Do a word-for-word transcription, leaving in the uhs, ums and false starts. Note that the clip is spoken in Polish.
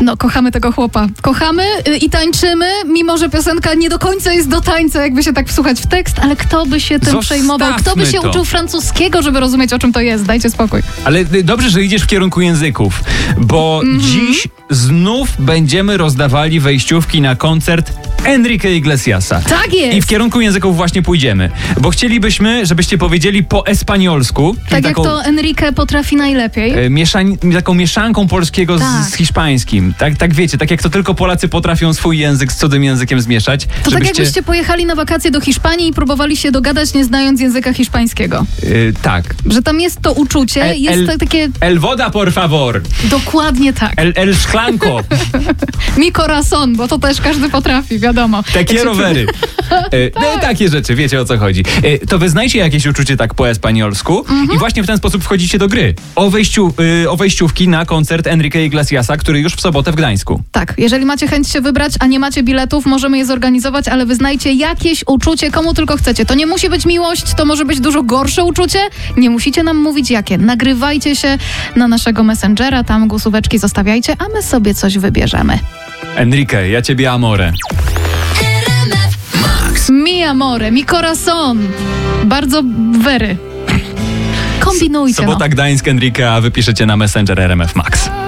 No, kochamy tego chłopa. Kochamy y, i tańczymy, mimo że piosenka nie do końca jest do tańca, jakby się tak wsłuchać w tekst, ale kto by się tym Zostawmy przejmował? Kto by się to. uczył francuskiego, żeby rozumieć, o czym to jest? Dajcie spokój. Ale y, dobrze, że idziesz w kierunku języków, bo mm-hmm. dziś znów będziemy rozdawali wejściówki na koncert Enrique Iglesiasa. Tak jest! I w kierunku języków właśnie pójdziemy, bo chcielibyśmy, żebyście powiedzieli po espaniolsku. Tak jak taką, to Enrique potrafi najlepiej. y, mieszań, taką mieszanką polskiego Tak. z, z hiszpańskim. Tak, tak wiecie, tak jak to tylko Polacy potrafią swój język z cudzym językiem zmieszać. To żebyście... tak jakbyście pojechali na wakacje do Hiszpanii i próbowali się dogadać, nie znając języka hiszpańskiego. Y, tak. Że tam jest to uczucie, El- jest el- to takie... El woda, por favor. Dokładnie tak. El, el szklanko. Mi corazon, bo to też każdy potrafi, wiadomo. Takie Jak się- rowery. E, no, takie rzeczy, wiecie o co chodzi. E, to wyznajcie jakieś uczucie tak po espaniolsku Mhm. i właśnie w ten sposób wchodzicie do gry. O, wejściu, y, o wejściówki na koncert Enrique Iglesiasa, który już w sobotę w Gdańsku. Tak, jeżeli macie chęć się wybrać, a nie macie biletów, możemy je zorganizować, ale wyznajcie jakieś uczucie, komu tylko chcecie. To nie musi być miłość, to może być dużo gorsze uczucie. Nie musicie nam mówić jakie. Nagrywajcie się na naszego Messengera, tam głosóweczki zostawiajcie, a my sobie coś wybierzemy. Enrique, ja ciebie amore. Mi amore, mi corazon. Bardzo wery. Kombinujcie, no. Sobota Gdańsk, Enrique, a wy piszecie na Messenger R M F Max.